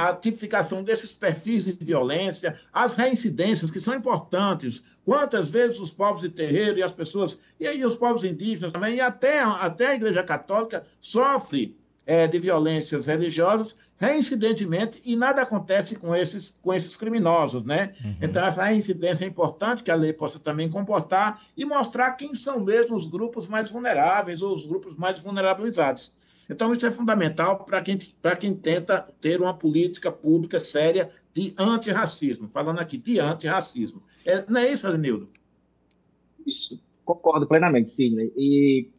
a tipificação desses perfis de violência, as reincidências, que são importantes. Quantas vezes os povos de terreiro e as pessoas, e aí os povos indígenas também, e até a Igreja Católica sofre de violências religiosas reincidentemente e nada acontece com esses criminosos, né? Uhum. Então, essa reincidência é importante que a lei possa também comportar e mostrar quem são mesmo os grupos mais vulneráveis ou os grupos mais vulnerabilizados. Então, isso é fundamental para quem tenta ter uma política pública séria de antirracismo. Falando aqui de antirracismo. Não é isso, Alenildo? Isso, concordo plenamente, Sidney. E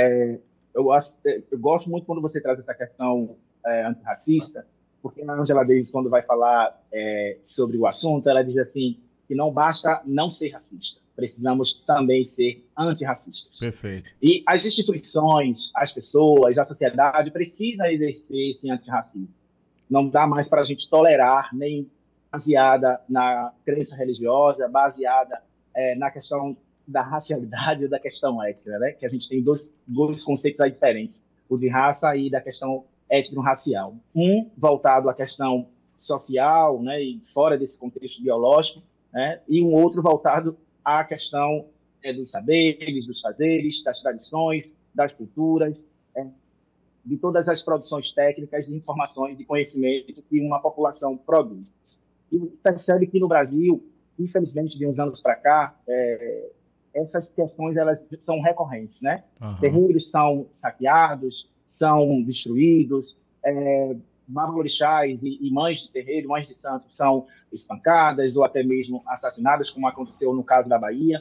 eu gosto muito quando você traz essa questão antirracista, porque a Angela Davis, quando vai falar sobre o assunto, ela diz assim que não basta não ser racista, precisamos também ser antirracistas. Perfeito. E as instituições, as pessoas, a sociedade precisa exercer esse antirracismo. Não dá mais para a gente tolerar, nem baseada na crença religiosa, baseada na questão da racialidade ou da questão ética, né? Que a gente tem dois conceitos aí diferentes, o de raça e da questão étnico-racial. Um voltado à questão social, né, e fora desse contexto biológico, né, e um outro voltado à questão dos saberes, dos fazeres, das tradições, das culturas, de todas as produções técnicas, de informações, de conhecimento que uma população produz. E percebe que no Brasil, infelizmente, de uns anos para cá, essas questões elas são recorrentes, né? Aham. Terreiros são saqueados, são destruídos, babalorixás e mães de terreiro, mães de santos são espancadas ou até mesmo assassinadas, como aconteceu no caso da Bahia.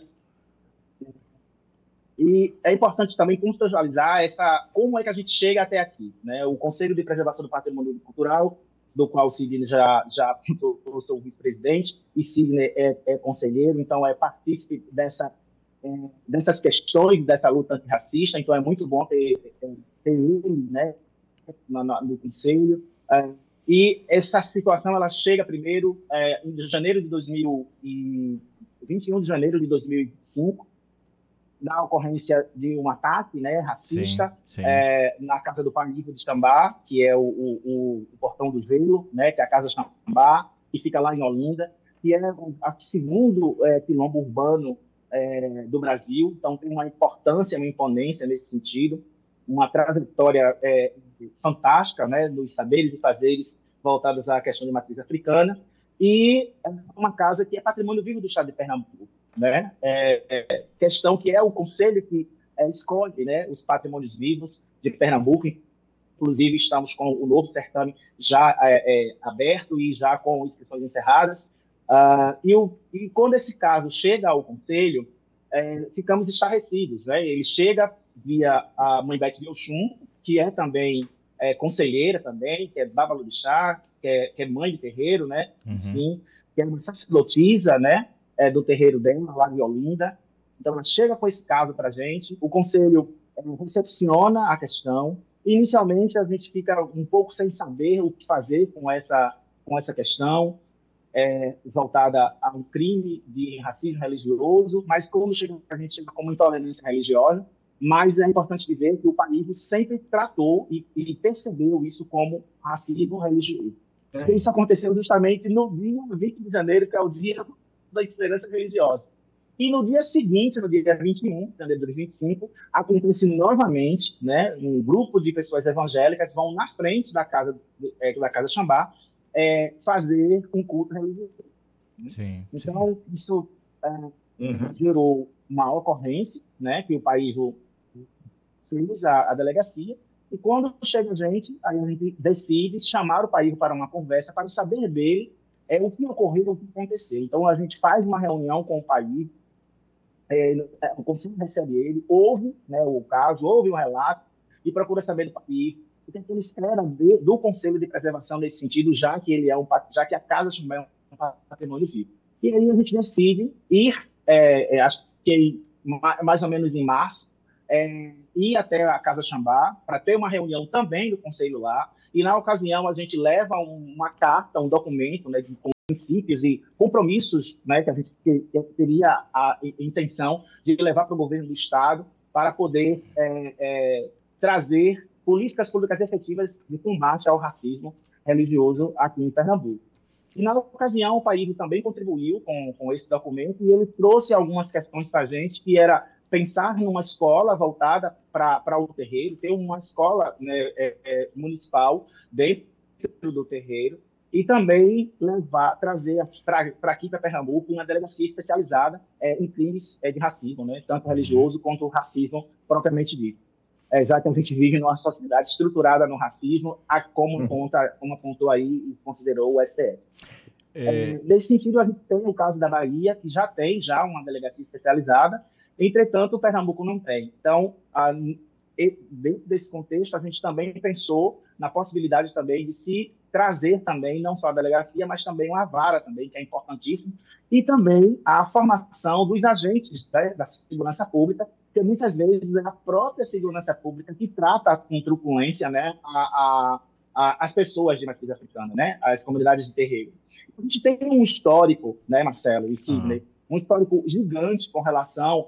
E é importante também contextualizar como é que a gente chega até aqui, né? O Conselho de Preservação do Patrimônio Cultural, do qual o Sidney já apontou, eu sou vice-presidente, e Sidney é conselheiro, então é partícipe dessas questões, dessa luta antirracista, então é muito bom ter ele, né, no Conselho. E essa situação ela chega primeiro em janeiro de 21 de janeiro de 2025, da ocorrência de um ataque, né, Sim, racista sim. na casa do Panivo de Xambá, que é o Portão do Gelo, né, que é a Casa Xambá, que fica lá em Olinda, que é o segundo quilombo urbano do Brasil, então tem uma importância, uma imponência nesse sentido, uma trajetória fantástica, né, nos saberes e fazeres voltados à questão de matriz africana, e é uma casa que é patrimônio vivo do Estado de Pernambuco, né? Questão que é o conselho que escolhe, né, os patrimônios vivos de Pernambuco. Inclusive, estamos com o novo certame já aberto e já com inscrições encerradas. E quando esse caso chega ao conselho, ficamos estarrecidos, né? Ele chega via a mãe Bete de Oxum, que é também conselheira também, que é babalorixá, que é mãe de terreiro, né? Uhum. Enfim, que é uma sacerdotisa, né? Do terreiro dela, lá de Olinda. Então, ela chega com esse caso para a gente, o conselho recepciona a questão. Inicialmente, a gente fica um pouco sem saber o que fazer com essa questão, voltada a um crime de racismo religioso, mas quando a gente chega como intolerância religiosa, mas é importante dizer que o país sempre tratou e percebeu isso como racismo religioso. Sim. Isso aconteceu justamente no dia 20 de janeiro, que é o dia da intolerância religiosa. E no dia seguinte, no dia 21 de janeiro de 2025, acontece novamente, né, um grupo de pessoas evangélicas vão na frente da casa Xambá fazer um culto religioso. Sim, sim. Então, isso gerou uma ocorrência, né, que o país fez a delegacia, e quando chega a gente decide chamar o país para uma conversa para saber dele o que ocorreu, o que aconteceu. Então, a gente faz uma reunião com o país, o conselho recebe ele, ouve, né, o caso, ouve o relato e procura saber do país o que ele espera do Conselho de Preservação nesse sentido, já que já que a casa também é um patrimônio vivo. E aí a gente decide ir, acho que mais ou menos em março, ir até a Casa Xambá para ter uma reunião também do Conselho lá. E na ocasião a gente leva uma carta, um documento, né, de princípios e compromissos, né, que a gente teria a intenção de levar para o governo do Estado para poder trazer políticas públicas efetivas de combate ao racismo religioso aqui em Pernambuco. E, na ocasião, o Paírio também contribuiu com esse documento e ele trouxe algumas questões para a gente, que era pensar numa escola voltada para o terreiro, ter uma escola, né, municipal dentro do terreiro, e também trazer para aqui, para Pernambuco, uma delegacia especializada em crimes de racismo, né, tanto religioso quanto racismo propriamente dito. Já que a gente vive numa sociedade estruturada no racismo, como apontou aí e considerou o STF. Nesse sentido, a gente tem o caso da Bahia, que já tem uma delegacia especializada, entretanto, o Pernambuco não tem. Então, dentro desse contexto, a gente também pensou na possibilidade também de se trazer também, não só a delegacia, mas também uma vara também, que é importantíssimo, e também a formação dos agentes, né, da segurança pública, porque muitas vezes é a própria segurança pública que trata com truculência, né, as pessoas de matriz africana, né, as comunidades de terreiro. A gente tem um histórico, né, Marcelo e Sidney, um histórico gigante com relação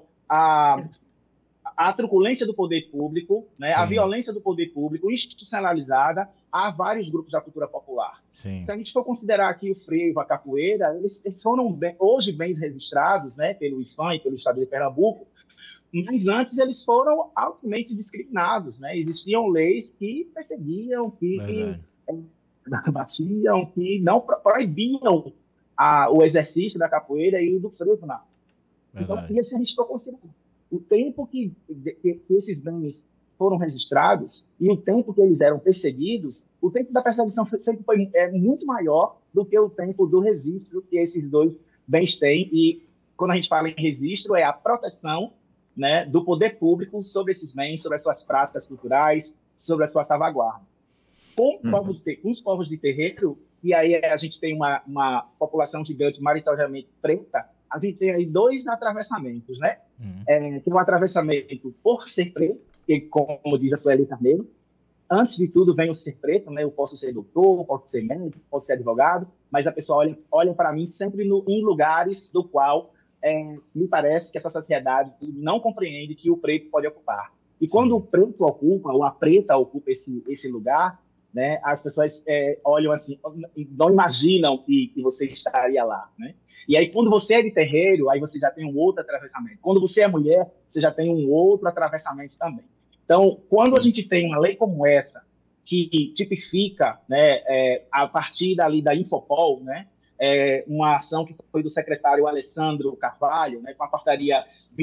à truculência do poder público, né, a violência do poder público institucionalizada a vários grupos da cultura popular. Sim. Se a gente for considerar aqui o frevo, a capoeira, eles foram hoje bem registrados, né, pelo IFAM e pelo Estado de Pernambuco, mas antes eles foram altamente discriminados, né? Existiam leis que perseguiam, que batiam, que não proibiam o exercício da capoeira e do frevo. Então, se a gente for considerar o tempo que esses bens foram registrados e o tempo que eles eram perseguidos, o tempo da perseguição sempre foi muito maior do que o tempo do registro que esses dois bens têm. E quando a gente fala em registro, é a proteção, né, do poder público sobre esses bens, sobre as suas práticas culturais, sobre a sua salvaguarda. Com os povos de terreiro, e aí a gente tem uma população gigante majoritariamente preta, a gente tem aí dois atravessamentos, né? Tem um atravessamento por ser preto, que, como diz a Sueli Carneiro, antes de tudo vem o ser preto, né? Eu posso ser doutor, posso ser médico, posso ser advogado, mas a pessoa olha para mim sempre em lugares do qual me parece que essa sociedade não compreende que o preto pode ocupar. E quando o preto ocupa, ou a preta ocupa esse lugar, né, as pessoas olham assim, não imaginam que você estaria lá, né? E aí, quando você é de terreiro, aí você já tem um outro atravessamento. Quando você é mulher, você já tem um outro atravessamento também. Então, quando a gente tem uma lei como essa, que tipifica, né, a partir dali da Infopol, né, uma ação que foi do secretário Alessandro Carvalho, né, com a portaria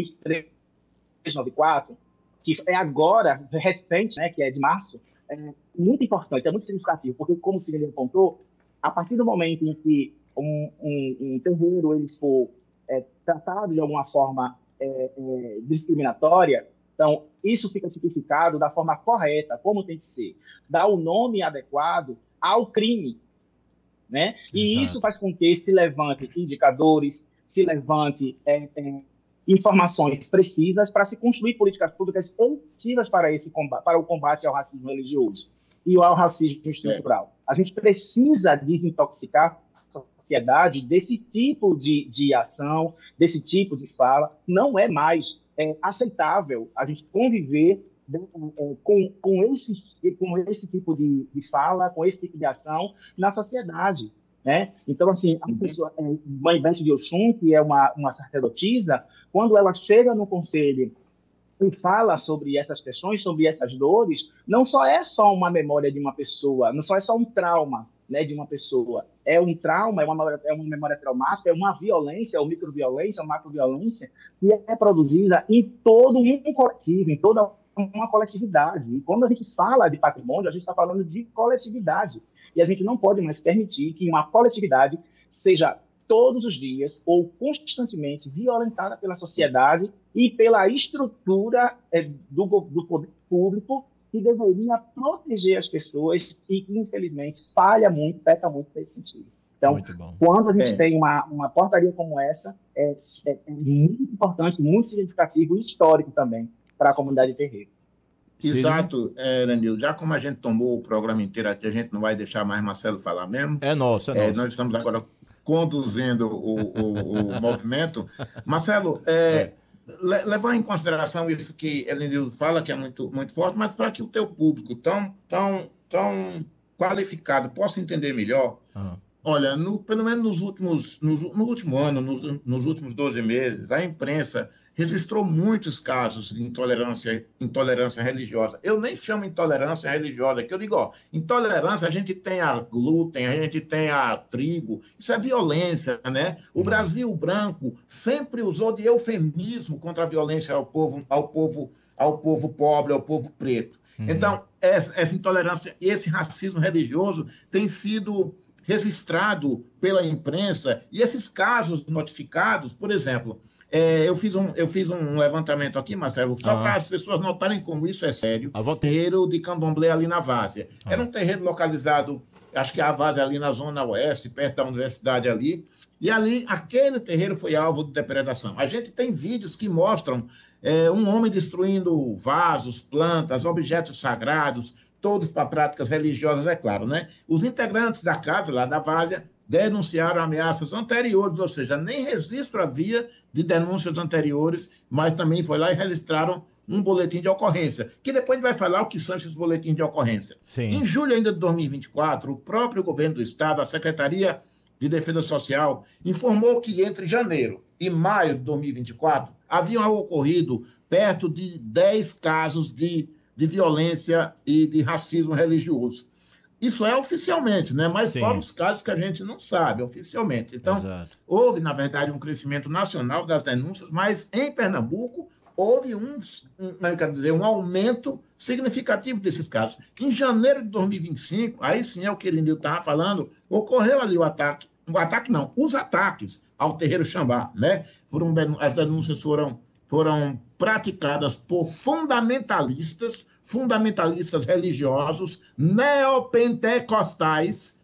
2394, que é agora, recente, né, que é de março, muito importante, é muito significativo, porque, como o Sidney apontou, a partir do momento em que um terreiro ele for tratado de alguma forma discriminatória, então, isso fica tipificado da forma correta, como tem que ser. Dá o nome adequado ao crime, né? E isso faz com que se levante indicadores, se levante informações precisas para se construir políticas públicas efetivas para o combate ao racismo religioso e ao racismo estrutural. A gente precisa desintoxicar a sociedade desse tipo de ação, desse tipo de fala. Não é mais aceitável a gente conviver com esse tipo de fala, com esse tipo de ação na sociedade, né? Então, assim, a pessoa, Mãe Bente de Oxum, que é uma sacerdotisa, quando ela chega no conselho e fala sobre essas questões, sobre essas dores, não só é só uma memória de uma pessoa, não só é só um trauma, né, de uma pessoa. É um trauma, é uma memória traumática, é uma violência, ou microviolência, ou macroviolência, que é produzida em todo um coletivo, em toda uma coletividade. E quando a gente fala de patrimônio, a gente está falando de coletividade. E a gente não pode mais permitir que uma coletividade seja todos os dias ou constantemente violentada pela sociedade e pela estrutura do poder público que deveria proteger as pessoas e que, infelizmente, falha muito, peca muito nesse sentido. Então, quando a gente tem uma portaria como essa, é muito importante, muito significativo e histórico também para a comunidade de terreiro. Exato, Danilo. Já como a gente tomou o programa inteiro aqui, a gente não vai deixar mais Marcelo falar mesmo. É nosso. Nós estamos agora conduzindo o movimento. Marcelo, levar em consideração isso que Danilo fala, que é muito, muito forte, mas para que o teu público tão qualificado possa entender melhor, olha, pelo menos no último ano, nos últimos 12 meses, a imprensa registrou muitos casos de intolerância religiosa. Eu nem chamo intolerância religiosa, que eu digo, ó, intolerância, a gente tem a glúten, a gente tem a trigo, isso é violência, né? O Brasil branco sempre usou de eufemismo contra a violência ao povo pobre, ao povo preto. Então, essa intolerância e esse racismo religioso tem sido registrado pela imprensa, e esses casos notificados, por exemplo, eu fiz um levantamento aqui, Marcelo, só para as pessoas notarem como isso é sério. O terreiro de Candomblé ali na Várzea. Era um terreiro localizado, acho que a Várzea ali na zona oeste, perto da universidade ali, e ali, aquele terreiro foi alvo de depredação. A gente tem vídeos que mostram um homem destruindo vasos, plantas, objetos sagrados, todos para práticas religiosas, é claro, né? Os integrantes da casa, lá da Várzea, denunciaram ameaças anteriores, ou seja, nem registro havia de denúncias anteriores, mas também foi lá e registraram um boletim de ocorrência, que depois a gente vai falar o que são esses boletins de ocorrência. Sim. Em julho ainda de 2024, o próprio governo do Estado, a Secretaria de Defesa Social, informou que entre janeiro e maio de 2024 haviam ocorrido perto de 10 casos de violência e de racismo religioso. Isso é oficialmente, né? Mas fora os casos que a gente não sabe oficialmente. Então, houve, na verdade, um crescimento nacional das denúncias, mas em Pernambuco houve um aumento significativo desses casos. Em janeiro de 2025, aí sim é o que ele estava falando, ocorreu ali o ataque não, os ataques ao terreiro Xambá, né? As denúncias foram praticadas por fundamentalistas religiosos, neopentecostais,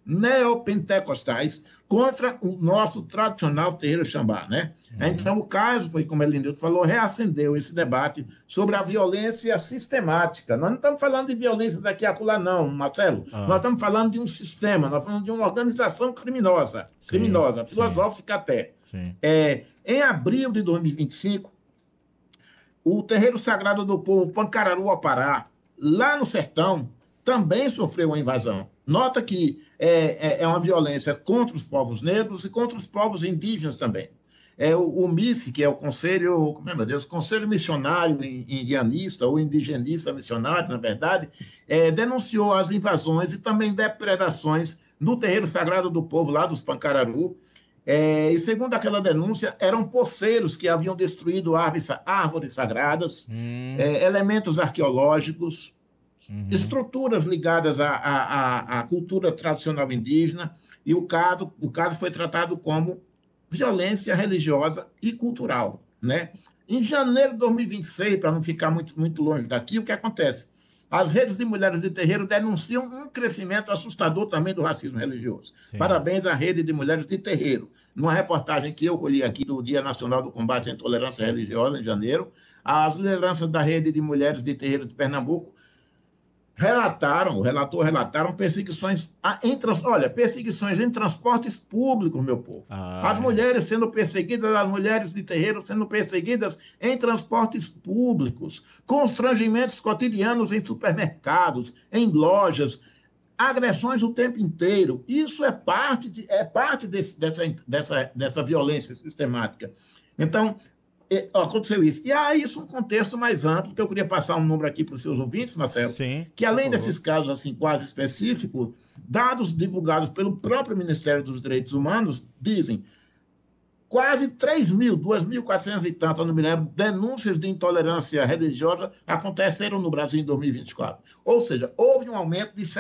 contra o nosso tradicional terreiro Xambá, né? Então, o caso foi, como Elinildo falou, reacendeu esse debate sobre a violência sistemática. Nós não estamos falando de violência daqui a acolá, não, Marcelo. Nós estamos falando de um sistema, nós estamos falando de uma organização criminosa, filosófica até. Em abril de 2025, o terreiro sagrado do povo Pancararu ao Pará, lá no sertão, também sofreu uma invasão. Nota que é uma violência contra os povos negros e contra os povos indígenas também. O MISC, que é o Conselho, Conselho Missionário Indianista, ou Indigenista Missionário, na verdade, denunciou as invasões e também depredações no terreiro sagrado do povo, lá dos Pancararu. E segundo aquela denúncia, eram poceiros que haviam destruído árvores sagradas, elementos arqueológicos, estruturas ligadas à cultura tradicional indígena, e o caso foi tratado como violência religiosa e cultural, né? Em janeiro de 2026, para não ficar muito longe daqui, o que acontece? As redes de mulheres de terreiro denunciam um crescimento assustador também do racismo religioso. Parabéns à Rede de Mulheres de Terreiro. Numa reportagem que eu colhi aqui do Dia Nacional do Combate à Intolerância Religiosa, em janeiro, as lideranças da Rede de Mulheres de Terreiro de Pernambuco relataram perseguições perseguições em transportes públicos, meu povo. As mulheres sendo perseguidas, as mulheres de terreiro sendo perseguidas em transportes públicos, constrangimentos cotidianos em supermercados, em lojas, agressões o tempo inteiro. Isso é parte dessa violência sistemática. Então, aconteceu isso. E há isso um contexto mais amplo, que eu queria passar um número aqui para os seus ouvintes, Marcelo, que além desses casos assim, quase específicos, dados divulgados pelo próprio Ministério dos Direitos Humanos dizem quase 2.400 e tanto, eu não me lembro, denúncias de intolerância religiosa aconteceram no Brasil em 2024. Ou seja, houve um aumento de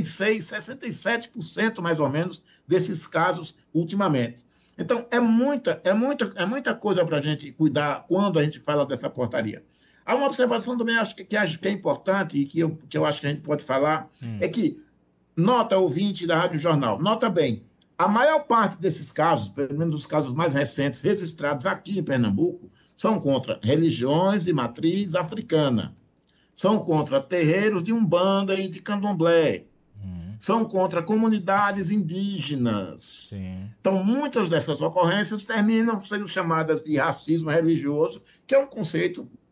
67% mais ou menos desses casos ultimamente. Então, é muita coisa para a gente cuidar quando a gente fala dessa portaria. Há uma observação também que acho que é importante e que eu acho que a gente pode falar, é que, nota ouvinte da Rádio Jornal, nota bem, a maior parte desses casos, pelo menos os casos mais recentes, registrados aqui em Pernambuco, são contra religiões de matriz africana, são contra terreiros de Umbanda e de Candomblé, são contra comunidades indígenas. Então, muitas dessas ocorrências terminam sendo chamadas de racismo religioso, que é um conceito